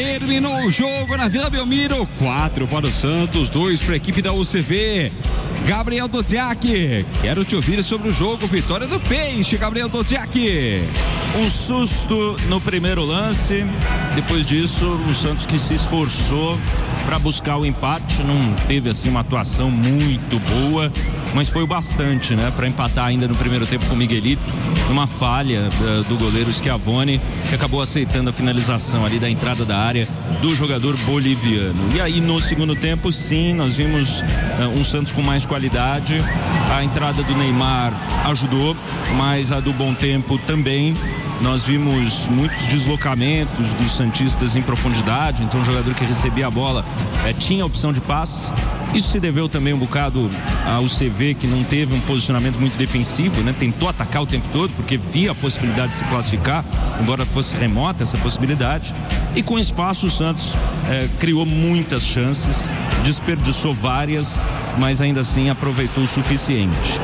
Terminou o jogo na Vila Belmiro, 4 para o Santos, 2 para a equipe da UCV. Gabriel Dodziak, quero te ouvir sobre o jogo, vitória do Peixe, Gabriel Dodziak. Um susto no primeiro lance, depois disso o Santos que se esforçou para buscar o empate, não teve assim uma atuação muito boa, mas foi o bastante, né, para empatar ainda no primeiro tempo com o Miguelito, uma falha do goleiro Schiavone, que acabou aceitando a finalização ali da entrada da área do jogador boliviano. E aí no segundo tempo, sim, nós vimos um Santos com mais qualidade, a entrada do Neymar ajudou, mas a do Bom Tempo também. Nós vimos muitos deslocamentos dos santistas em profundidade, então o jogador que recebia a bola tinha opção de passe. Isso se deveu também um bocado ao CV, que não teve um posicionamento muito defensivo, né? Tentou atacar o tempo todo, porque via a possibilidade de se classificar, embora fosse remota essa possibilidade. E com espaço o Santos criou muitas chances, desperdiçou várias, mas ainda assim aproveitou o suficiente.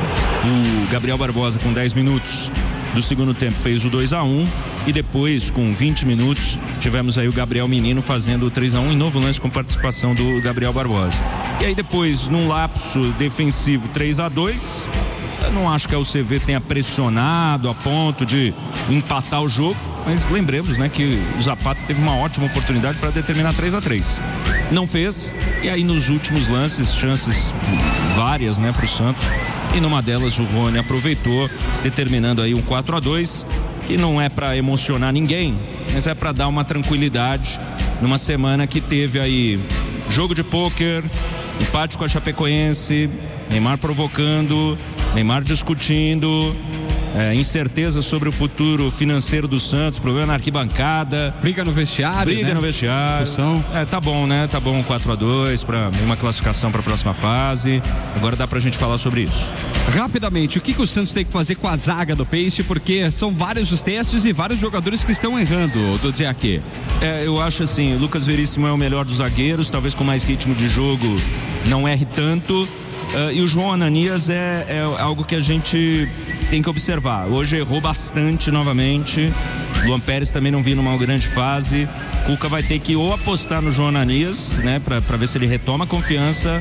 O Gabriel Barbosa, com 10 minutos do segundo tempo, fez o 2-1 e depois, com 20 minutos, tivemos aí o Gabriel Menino fazendo o 3-1 em novo lance com participação do Gabriel Barbosa. E aí depois, num lapso defensivo, 3-2, eu não acho que a UCV tenha pressionado a ponto de empatar o jogo, mas lembremos, né, que o Zapata teve uma ótima oportunidade para determinar 3-3. Não fez, e aí nos últimos lances, chances várias, né, para o Santos, e numa delas o Rony aproveitou, determinando aí um 4-2, que não é para emocionar ninguém, mas é para dar uma tranquilidade numa semana que teve aí jogo de pôquer, empate com a Chapecoense, Neymar provocando, Neymar discutindo, incerteza sobre o futuro financeiro do Santos, problema na arquibancada, briga no vestiário, discussão. Tá bom, né? Tá bom, 4-2 para uma classificação para a próxima fase. Agora dá pra gente falar sobre isso. Rapidamente, o que o Santos tem que fazer com a zaga do Peixe, porque são vários os testes e vários jogadores que estão errando, do Ziaque. Eu acho assim, o Lucas Veríssimo é o melhor dos zagueiros, talvez com mais ritmo de jogo não erre tanto. E o João Ananias é algo que a gente tem que observar. Hoje errou bastante novamente. Luan Pérez também não vinha numa grande fase. Cuca vai ter que ou apostar no João Ananias, né, para ver se ele retoma a confiança,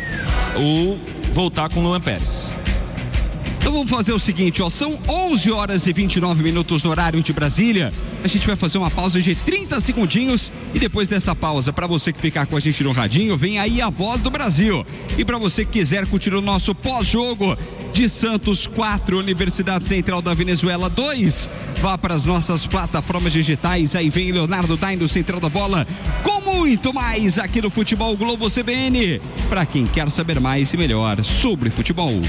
ou voltar com o Luan Pérez. Então vamos fazer o seguinte, são 11 horas e 29 minutos no horário de Brasília. A gente vai fazer uma pausa de 30 segundinhos e depois dessa pausa, para você que ficar com a gente no radinho, vem aí a Voz do Brasil. E para você que quiser curtir o nosso pós-jogo de Santos 4, Universidade Central da Venezuela 2, vá para as nossas plataformas digitais, aí vem Leonardo Dain do Central da Bola, com muito mais aqui no Futebol Globo CBN, para quem quer saber mais e melhor sobre futebol.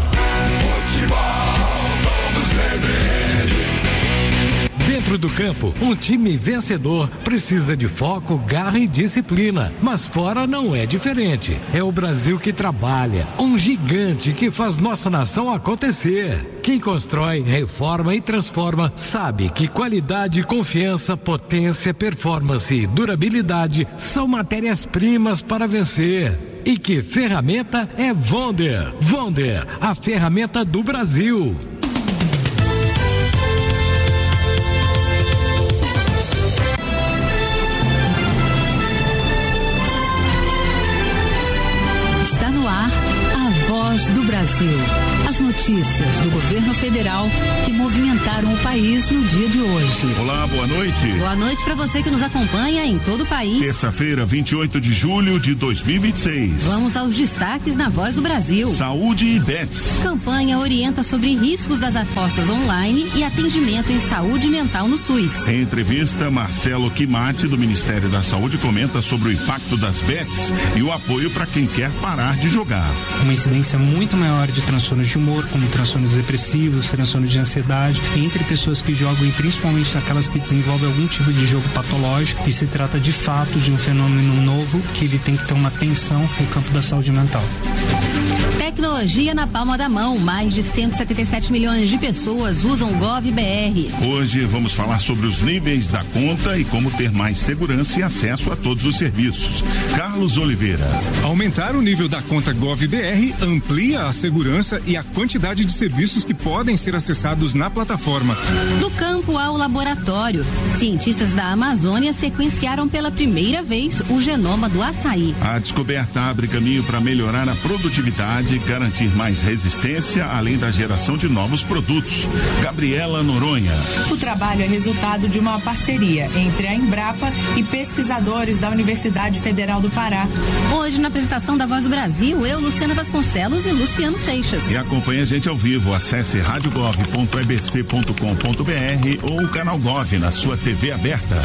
Dentro do campo, um time vencedor precisa de foco, garra e disciplina. Mas fora não é diferente. É o Brasil que trabalha, um gigante que faz nossa nação acontecer. Quem constrói, reforma e transforma sabe que qualidade, confiança, potência, performance e durabilidade são matérias-primas para vencer. E que ferramenta é Vonder. Vonder, a ferramenta do Brasil. Está no ar a Voz do Brasil. As notícias do governo federal que movimentaram o país no dia de hoje. Olá, boa noite. Boa noite para você que nos acompanha em todo o país. Terça-feira, 28 de julho de 2026. Vamos aos destaques na Voz do Brasil. Saúde e Bets. Campanha orienta sobre riscos das apostas online e atendimento em saúde mental no SUS. Em entrevista, Marcelo Quimati, do Ministério da Saúde, comenta sobre o impacto das bets e o apoio para quem quer parar de jogar. Uma incidência muito maior de transtornos de humor, como transtornos depressivos, transtornos de ansiedade, entre pessoas que jogam e principalmente aquelas que desenvolvem algum tipo de jogo patológico, e se trata de fato de um fenômeno novo que ele tem que ter uma atenção no campo da saúde mental. Tecnologia na palma da mão. Mais de 177 milhões de pessoas usam o GovBR. Hoje vamos falar sobre os níveis da conta e como ter mais segurança e acesso a todos os serviços. Carlos Oliveira. Aumentar o nível da conta GovBR amplia a segurança e a quantidade de serviços que podem ser acessados na plataforma. Do campo ao laboratório, cientistas da Amazônia sequenciaram pela primeira vez o genoma do açaí. A descoberta abre caminho para melhorar a produtividade, garantir mais resistência, além da geração de novos produtos. Gabriela Noronha. O trabalho é resultado de uma parceria entre a Embrapa e pesquisadores da Universidade Federal do Pará. Hoje, na apresentação da Voz do Brasil, eu, Luciana Vasconcelos e Luciano Seixas. E acompanhe a gente ao vivo. Acesse radiogov.ebc.com.br ou o canal Gov na sua TV aberta.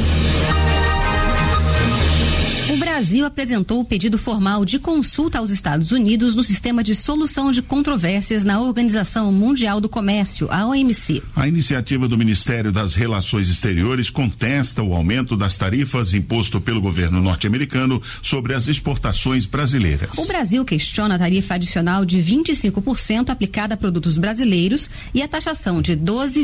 O Brasil apresentou o pedido formal de consulta aos Estados Unidos no sistema de solução de controvérsias na Organização Mundial do Comércio, a OMC. A iniciativa do Ministério das Relações Exteriores contesta o aumento das tarifas imposto pelo governo norte-americano sobre as exportações brasileiras. O Brasil questiona a tarifa adicional de 25% aplicada a produtos brasileiros e a taxação de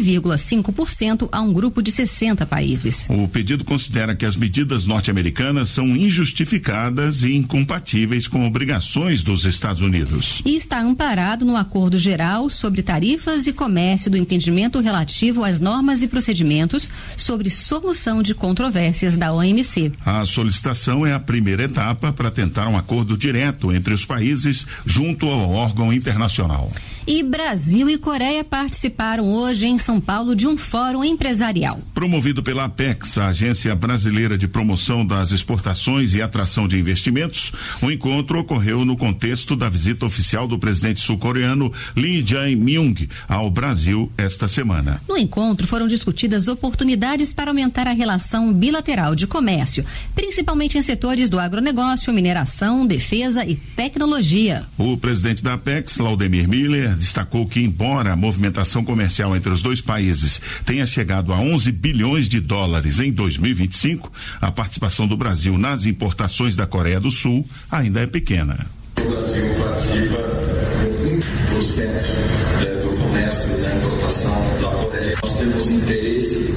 12,5% a um grupo de 60 países. O pedido considera que as medidas norte-americanas são injustificadas e incompatíveis com obrigações dos Estados Unidos. E está amparado no Acordo Geral sobre Tarifas e Comércio do Entendimento relativo às normas e procedimentos sobre solução de controvérsias da OMC. A solicitação é a primeira etapa para tentar um acordo direto entre os países junto ao órgão internacional. E Brasil e Coreia participaram hoje em São Paulo de um fórum empresarial. Promovido pela Apex, a Agência Brasileira de Promoção das Exportações e Atração de Investimentos, o encontro ocorreu no contexto da visita oficial do presidente sul-coreano Lee Jae-myung ao Brasil esta semana. No encontro foram discutidas oportunidades para aumentar a relação bilateral de comércio, principalmente em setores do agronegócio, mineração, defesa e tecnologia. O presidente da Apex, Laudemir Miller, destacou que, embora a movimentação comercial entre os dois países tenha chegado a 11 bilhões de dólares em 2025, a participação do Brasil nas importações da Coreia do Sul ainda é pequena. O Brasil participa com 1% do comércio da importação da Coreia. Nós temos interesse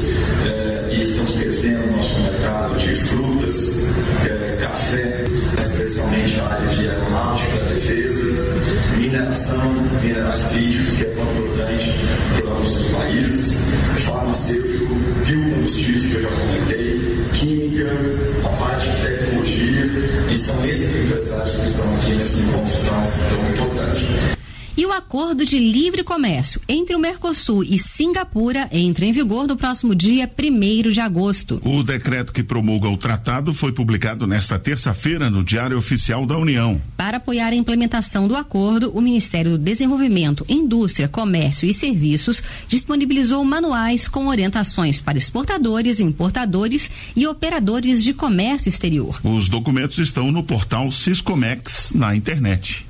e estamos crescendo no nosso mercado de frutas, café, especialmente a área de aeronáutica, defesa, mineração, minerais críticos, que é tão importante para os nossos países, farmacêutico, biocombustíveis, que eu já comentei, química, a parte de tecnologia, e são esses empresários que estão aqui nesse encontro tão importante. E o acordo de livre comércio entre o Mercosul e Singapura entra em vigor no próximo dia 1º de agosto. O decreto que promulga o tratado foi publicado nesta terça-feira no Diário Oficial da União. Para apoiar a implementação do acordo, o Ministério do Desenvolvimento, Indústria, Comércio e Serviços disponibilizou manuais com orientações para exportadores, importadores e operadores de comércio exterior. Os documentos estão no portal Siscomex na internet.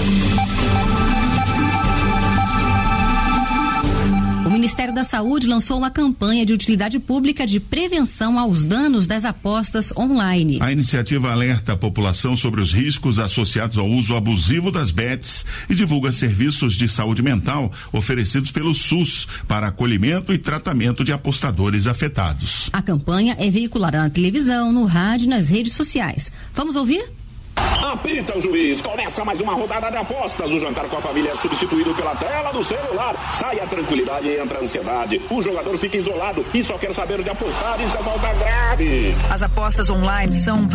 O Ministério da Saúde lançou uma campanha de utilidade pública de prevenção aos danos das apostas online. A iniciativa alerta a população sobre os riscos associados ao uso abusivo das bets e divulga serviços de saúde mental oferecidos pelo SUS para acolhimento e tratamento de apostadores afetados. A campanha é veiculada na televisão, no rádio e nas redes sociais. Vamos ouvir? Apita o juiz, começa mais uma rodada de apostas. O jantar com a família é substituído pela tela do celular. Sai a tranquilidade e entra a ansiedade. O jogador fica isolado e só quer saber de apostar. Isso é falta grave. As apostas online são